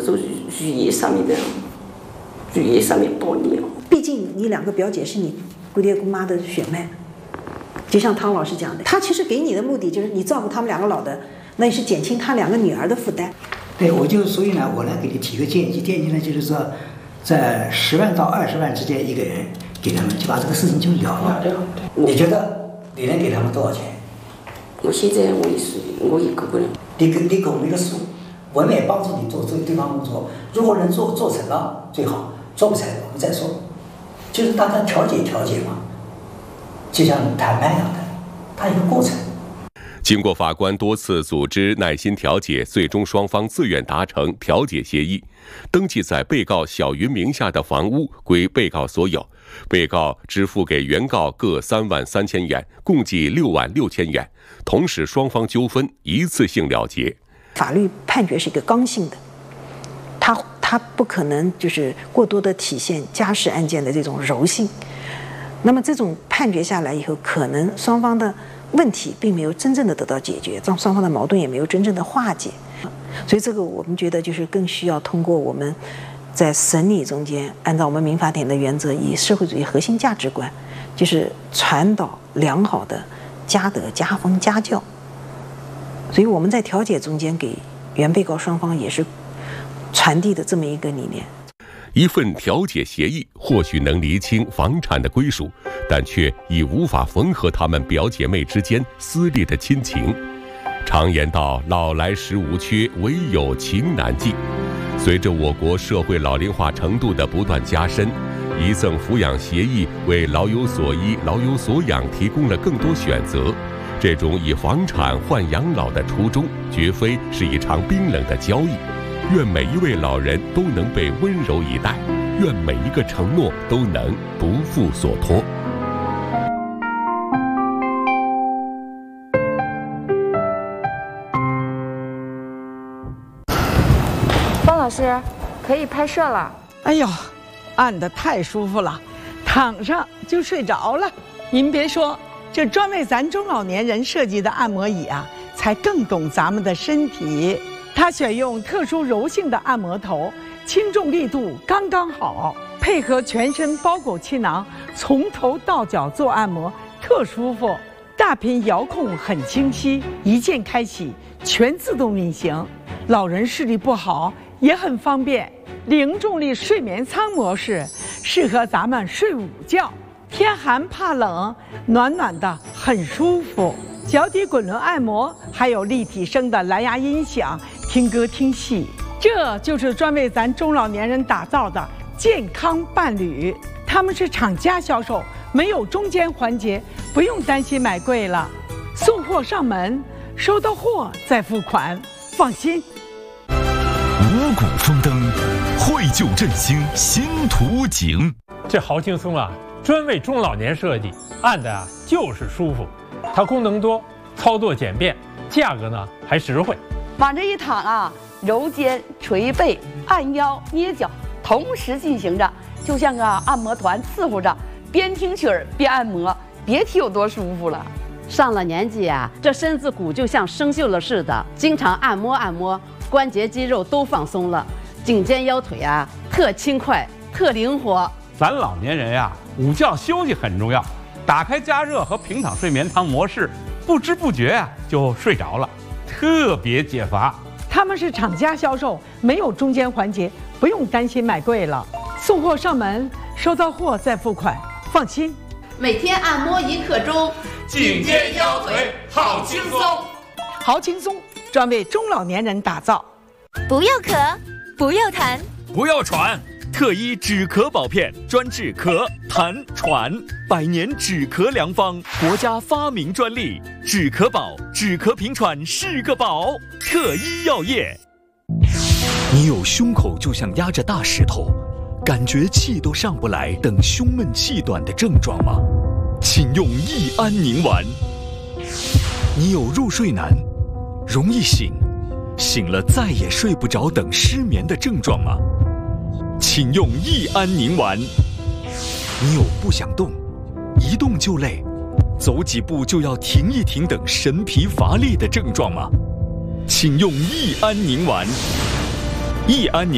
做语言上面暴力哦。 毕竟你2个表姐是你姑爹姑妈的血脉，就像汤老师讲的，他其实给你的目的就是你照顾他们2个老的，那也是减轻他2个女儿的负担。 对，所以呢，我来给你提个建议呢就是说，在10万到20万之间一个人给他们，就把这个事情就了了。你觉得你能给他们多少钱？ 我现在我一个不能。 你给我们一个数，我们也帮助你做对方工作。如果能做成了最好，做不成我们再说。就是大家调解嘛，就像谈判一样的，它有个过程。 经过法官多次组织耐心调解，最终双方自愿达成调解协议，登记在被告小云名下的房屋归被告所有，被告支付给原告各3万3千元，共计6万6千元，同时双方纠纷一次性了结。 法律判决是一个刚性的，它不可能就是过多的体现家事案件的这种柔性。那么这种判决下来以后，可能双方的问题并没有真正的得到解决，双方的矛盾也没有真正的化解。所以这个我们觉得就是更需要通过我们在审理中间，按照我们民法典的原则，以社会主义核心价值观，就是传导良好的家德、家风、家教。所以我们在调解中间给原被告双方也是传递的这么一个理念。 一份调解协议或许能厘清房产的归属，但却已无法缝合她们表姐妹之间撕裂的亲情。常言道，老来食无缺，唯有情难尽。随着我国社会老龄化程度的不断加深，遗赠抚养协议为老有所依、老有所养提供了更多选择。这种以房产换养老的初衷，绝非是一场冰冷的交易。愿每一位老人都能被温柔以待，愿每一个承诺都能不负所托。 方老师，可以拍摄了。 哎呦，按得太舒服了，躺上就睡着了。您别说，这专为咱中老年人设计的按摩椅啊，才更懂咱们的身体。它选用特殊柔性的按摩头，轻重力度刚刚好，配合全身包裹气囊，从头到脚做按摩，特舒服。大屏遥控很清晰，一键开启，全自动运行。老人视力不好也很方便。零重力睡眠舱模式，适合咱们睡午觉，天寒怕冷，暖暖的很舒服。脚底滚轮按摩，还有立体声的蓝牙音响，听歌听戏。这就是专为咱中老年人打造的健康伴侣。他们是厂家销售，没有中间环节，不用担心买贵了。送货上门，收到货再付款，放心。 五谷丰登，绘就振兴新图景。 这好轻松啊！专为中老年设计，按的就是舒服。它功能多，操作简便，价格呢还实惠。 往这一躺啊，揉肩、捶背、按腰、捏脚，同时进行着，就像个按摩团伺候着，边听曲儿边按摩，别提有多舒服了。 上了年纪啊，这身子骨就像生锈了似的，经常按摩，关节肌肉都放松了，颈肩腰腿啊特轻快，特灵活。 咱老年人呀，午觉休息很重要。打开加热和平躺睡眠舱模式，不知不觉就睡着了，特别解乏。 他们是厂家销售，没有中间环节，不用担心买贵了。送货上门，收到货再付款，放心。 每天按摩1刻钟， 颈肩腰腿好轻松， 好轻松，专为中老年人打造。 不要咳，不要痰， 不要喘。特医止咳宝片专治咳、痰、喘，100年止咳良方，国家发明专利。止咳宝，止咳平喘是个宝。特医药业。你有胸口就像压着大石头，感觉气都上不来等胸闷气短的症状吗？请用益安宁丸。你有入睡难，容易醒，醒了再也睡不着等失眠的症状吗？请用益安宁丸。你有不想动，一动就累，走几步就要停一停等神疲乏力的症状吗？请用益安宁丸。益安宁